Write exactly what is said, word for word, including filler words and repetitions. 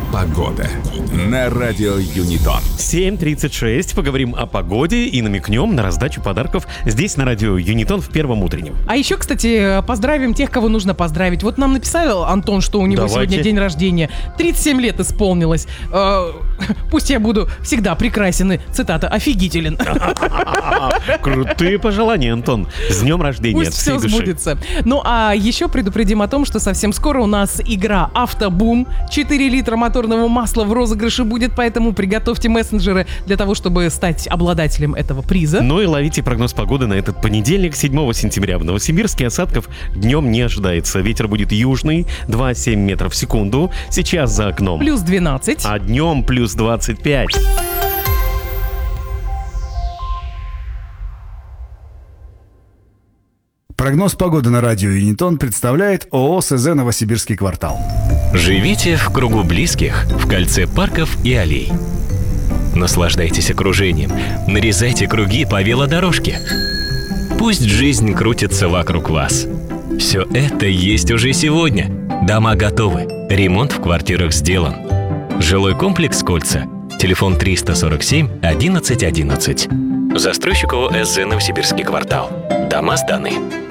Погода на радио Юнитон. семь тридцать шесть. Поговорим о погоде и намекнем на раздачу подарков здесь на радио Юнитон в первом утреннем. А еще, кстати, поздравим тех, кого нужно поздравить. Вот нам написал Антон, что у него Давайте. сегодня день рождения. тридцать семь лет исполнилось. Э, Пусть я буду всегда прекрасен и, цитата, офигителен. Крутые пожелания, Антон. С днем рождения. Пусть от всей все души. сбудется. Ну а еще предупредим о том, что совсем скоро у нас игра «Автобум». четыре литра моторного масла в розыгрыше будет, поэтому приготовьте мессенджеры для того, чтобы стать обладателем этого приза. Ну и ловите прогноз погоды на этот понедельник, седьмого сентября. В Новосибирске осадков днем не ожидается. Ветер будет южный, два целых семь десятых метров в секунду. Сейчас за окном. Плюс двенадцать. А днем плюс двадцать пять. Прогноз погоды на радио Юнитон представляет ООО СЗ «Новосибирский квартал». Живите в кругу близких, в кольце парков и аллей. Наслаждайтесь окружением, нарезайте круги по велодорожке. Пусть жизнь крутится вокруг вас. Все это есть уже сегодня. Дома готовы, ремонт в квартирах сделан. Жилой комплекс «Кольца». Телефон триста сорок семь одиннадцать одиннадцать. Застройщик ООО СЗ «Новосибирский квартал». Дома сданы.